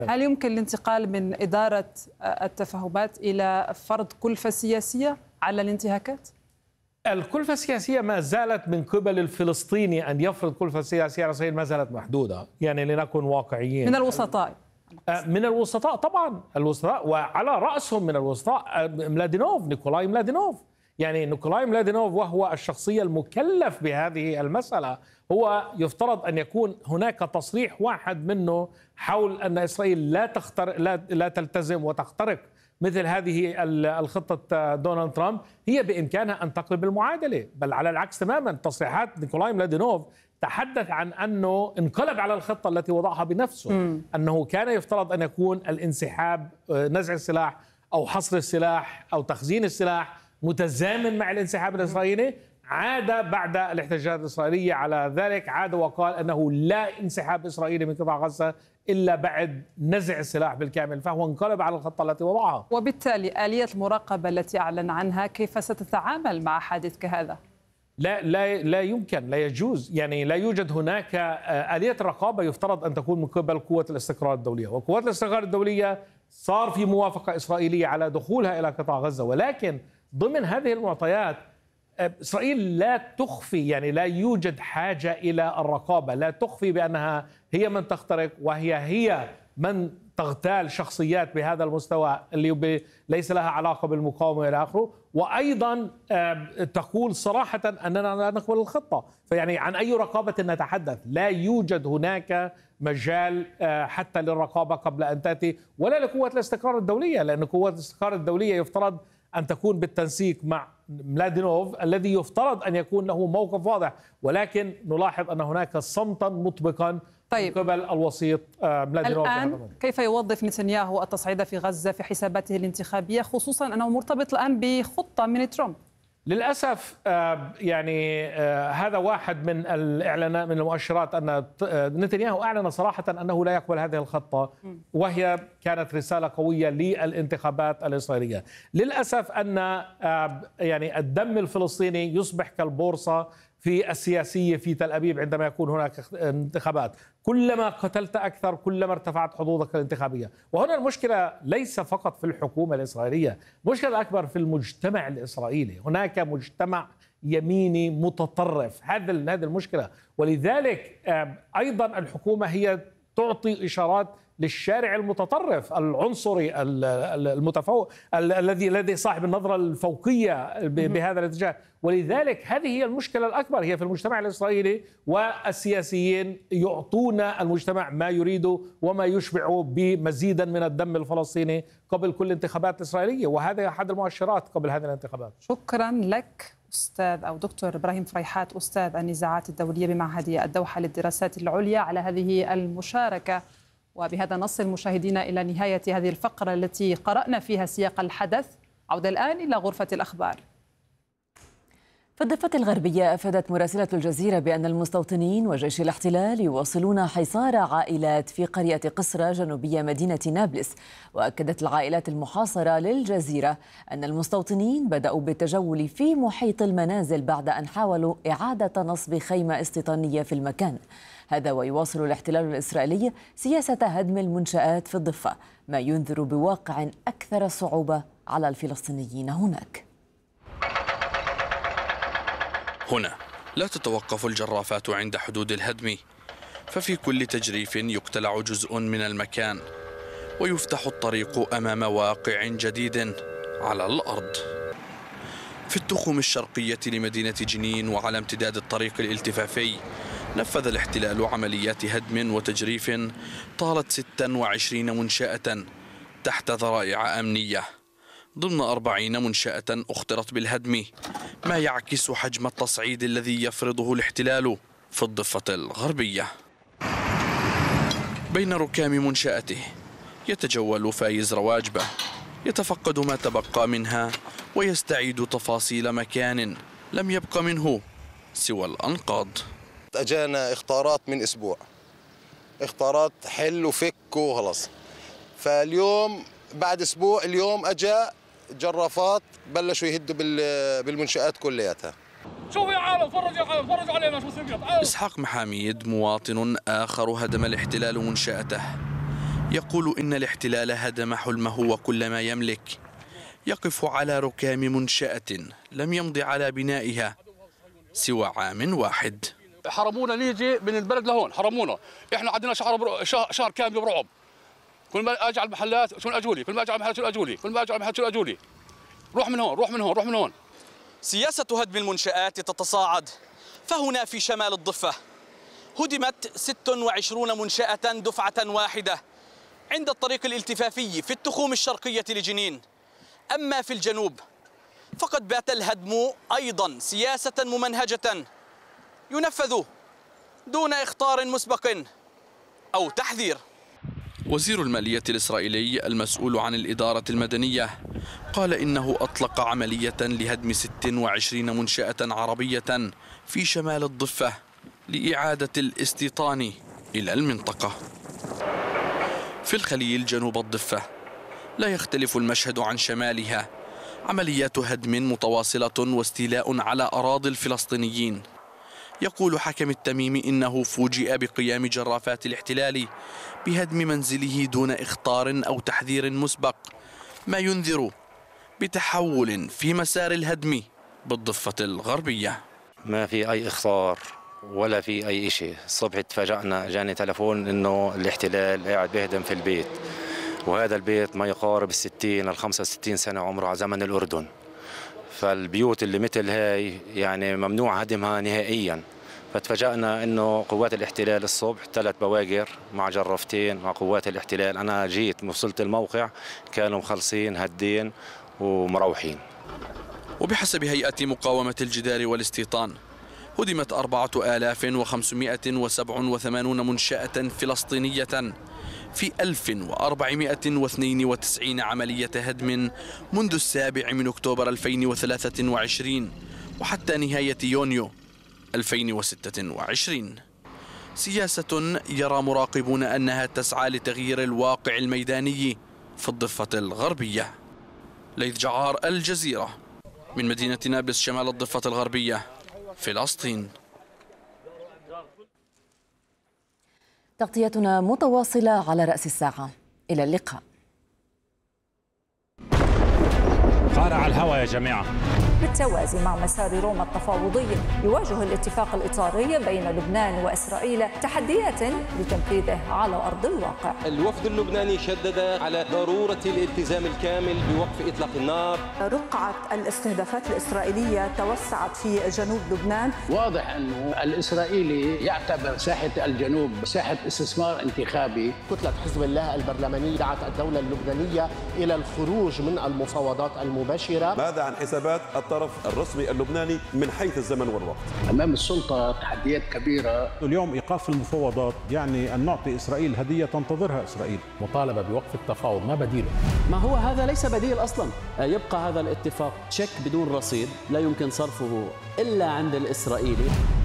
هل يمكن الانتقال من إدارة التفاهمات إلى فرض كلفة سياسية على الانتهاكات؟ الكلفة السياسية ما زالت من قبل الفلسطيني أن يفرض كلفة سياسية على إسرائيل ما زالت محدودة، يعني لنكن واقعيين. من الوسطاء؟ من الوسطاء طبعا، الوسطاء، وعلى رأسهم من الوسطاء ملادينوف، نيكولاي ملادينوف. يعني نيكولاي ملادينوف وهو الشخصية المكلف بهذه المسألة، هو يفترض أن يكون هناك تصريح واحد منه حول أن إسرائيل لا تلتزم وتخترق مثل هذه الخطة دونالد ترامب. هي بإمكانها أن تقلب المعادلة، بل على العكس تماما. تصريحات نيكولاي ملادينوف تحدث عن أنه انقلب على الخطة التي وضعها بنفسه، أنه كان يفترض أن يكون الانسحاب، نزع السلاح أو حصر السلاح أو تخزين السلاح متزامن مع الانسحاب الإسرائيلي. عاد بعد الاحتجاجات الإسرائيلية على ذلك، عاد وقال أنه لا انسحاب إسرائيلي من قطاع غزة إلا بعد نزع السلاح بالكامل، فهو انقلب على الخطة التي وضعها. وبالتالي آلية المراقبة التي أعلن عنها كيف ستتعامل مع حادث كهذا؟ لا يمكن، لا يجوز. يعني لا يوجد هناك آلية الرقابة يفترض أن تكون من قبل قوة الاستقرار الدولية، وقوات الاستقرار الدولية صار في موافقة إسرائيلية على دخولها إلى قطاع غزة، ولكن ضمن هذه المعطيات إسرائيل لا تخفي، يعني لا يوجد حاجة إلى الرقابة، لا تخفي بأنها هي من تخترق وهي من تغتال شخصيات بهذا المستوى اللي ليس لها علاقة بالمقاومة إلى آخره، وأيضا تقول صراحة أننا لا نقبل الخطة. فيعني عن أي رقابة نتحدث؟ لا يوجد هناك مجال حتى للرقابة قبل أن تأتي، ولا لقوة الاستقرار الدولية، لأن قوة الاستقرار الدولية يفترض أن تكون بالتنسيق مع ملادينوف الذي يفترض أن يكون له موقف واضح، ولكن نلاحظ أن هناك صمتا مطبقا من قبل الوسيط ملادينوف. الآن كيف يوظف نتنياهو التصعيد في غزة في حساباته الانتخابية، خصوصا أنه مرتبط الآن بخطة من ترامب؟ للأسف يعني هذا واحد من الإعلانات، من المؤشرات، أن نتنياهو أعلن صراحة أنه لا يقبل هذه الخطة، وهي كانت رسالة قوية للانتخابات الإسرائيلية. للأسف أن يعني الدم الفلسطيني يصبح كالبورصة في السياسية في تل أبيب عندما يكون هناك انتخابات، كلما قتلت أكثر كلما ارتفعت حظوظك الانتخابية. وهنا المشكلة ليس فقط في الحكومة الإسرائيلية، المشكلة الأكبر في المجتمع الإسرائيلي. هناك مجتمع يميني متطرف، هذا المشكلة. ولذلك أيضا الحكومة هي تعطي إشارات للشارع المتطرف العنصري المتفوق الذي صاحب النظرة الفوقية بهذا الاتجاه. ولذلك هذه هي المشكلة الأكبر، هي في المجتمع الإسرائيلي، والسياسيين يعطون المجتمع ما يريده وما يشبع بمزيدا من الدم الفلسطيني قبل كل انتخابات إسرائيلية، وهذا أحد المؤشرات قبل هذه الانتخابات. شكرا لك أستاذ أو دكتور إبراهيم فريحات، أستاذ النزاعات الدولية بمعهد الدوحة للدراسات العليا، على هذه المشاركة. وبهذا نصل مشاهدينا إلى نهاية هذه الفقرة التي قرأنا فيها سياق الحدث. عودة الآن إلى غرفة الأخبار. في الضفة الغربية أفادت مراسلة الجزيرة بأن المستوطنين وجيش الاحتلال يواصلون حصار عائلات في قرية قسرة جنوبية مدينة نابلس. وأكدت العائلات المحاصرة للجزيرة أن المستوطنين بدأوا بالتجول في محيط المنازل بعد أن حاولوا إعادة نصب خيمة استيطانية في المكان. هذا ويواصل الاحتلال الإسرائيلي سياسة هدم المنشآت في الضفة، ما ينذر بواقع أكثر صعوبة على الفلسطينيين هناك. هنا لا تتوقف الجرافات عند حدود الهدم، ففي كل تجريف يقتلع جزء من المكان ويفتح الطريق أمام واقع جديد على الأرض. في التخوم الشرقية لمدينة جنين وعلى امتداد الطريق الالتفافي نفذ الاحتلال عمليات هدم وتجريف طالت 26 منشأة تحت ذرائع أمنية ضمن 40 منشأة أخطرت بالهدم، ما يعكس حجم التصعيد الذي يفرضه الاحتلال في الضفة الغربية. بين ركام منشأته يتجول فايز رواجبة، يتفقد ما تبقى منها ويستعيد تفاصيل مكان لم يبق منه سوى الأنقاض. أجانا اختارات من أسبوع، اختارات حل وفك وخلص، فاليوم بعد أسبوع اليوم أجا جرافات بلشوا يهدوا بالمنشآت كلياتها. شوفوا يا عالم، فرجوا يا عالم، فرجوا علينا شو صار. إسحاق محاميد مواطن آخر هدم الاحتلال منشأته، يقول إن الاحتلال هدم حلمه وكل ما يملك. يقف على ركام منشأة لم يمض على بنائها سوى عام واحد. حرمونا نيجي من البلد لهون، حرمونا. احنا عندنا شهر كامل برعب. كل ما اجي على المحلات شو اجوا لي، كل ما اجي على المحلات شو اجوا لي، كل ما اجي على المحلات شو اجوا لي. روح من هون، روح من هون، روح من هون. سياسة هدم المنشآت تتصاعد، فهنا في شمال الضفة هدمت 26 منشأة دفعة واحدة عند الطريق الالتفافي في التخوم الشرقية لجنين. أما في الجنوب فقد بات الهدم أيضا سياسة ممنهجة ينفذ دون إخطار مسبق أو تحذير. وزير المالية الإسرائيلي المسؤول عن الإدارة المدنية قال إنه أطلق عملية لهدم 26 منشأة عربية في شمال الضفة لإعادة الاستيطان إلى المنطقة. في الخليل جنوب الضفة لا يختلف المشهد عن شمالها، عمليات هدم متواصلة واستيلاء على أراضي الفلسطينيين. يقول حكم التميمي إنه فوجئ بقيام جرافات الاحتلال بهدم منزله دون إخطار أو تحذير مسبق، ما ينذر بتحول في مسار الهدم بالضفة الغربية. ما في أي إخطار ولا في أي شيء. الصبح تفاجأنا، جاني تلفون إنه الاحتلال قاعد بيهدم في البيت، وهذا البيت ما يقارب 60 ل 65 سنة عمره على زمن الأردن. فالبيوت اللي مثل هاي يعني ممنوع هدمها نهائيا. فتفاجأنا إنه قوات الاحتلال الصبح 3 بواقر مع جرافتين مع قوات الاحتلال. أنا جيت وصلت الموقع كانوا مخلصين هدين ومروحين. وبحسب هيئة مقاومة الجدار والاستيطان هدمت 4587 منشأة فلسطينية في 1492 عملية هدم منذ 7 أكتوبر 2023 وحتى نهاية يونيو 2026. سياسة يرى مراقبون أنها تسعى لتغيير الواقع الميداني في الضفة الغربية. ليث جعار، الجزيرة، من مدينة نابلس شمال الضفة الغربية، فلسطين. تغطيتنا متواصلة على رأس الساعة. إلى اللقاء. قارع الهوى يا جماعة. بالتوازي مع مسار روما التفاوضي يواجه الاتفاق الإطاري بين لبنان وإسرائيل تحديات لتنفيذه على أرض الواقع. الوفد اللبناني شدد على ضرورة الالتزام الكامل بوقف إطلاق النار. رقعة الاستهدافات الإسرائيلية توسعت في جنوب لبنان. واضح أنه الإسرائيلي يعتبر ساحة الجنوب ساحة استثمار انتخابي. كتلة حزب الله البرلمانية دعت الدولة اللبنانية إلى الخروج من المفاوضات المباشرة. ماذا عن حسابات الطرف الرسمي اللبناني من حيث الزمن والوقت؟ أمام السلطة تحديات كبيرة. اليوم إيقاف المفاوضات يعني أن نعطي إسرائيل هدية تنتظرها إسرائيل. مطالبة بوقف التفاوض، ما بديله؟ ما هو هذا ليس بديل أصلا. يبقى هذا الاتفاق تشيك بدون رصيد لا يمكن صرفه إلا عند الإسرائيلي.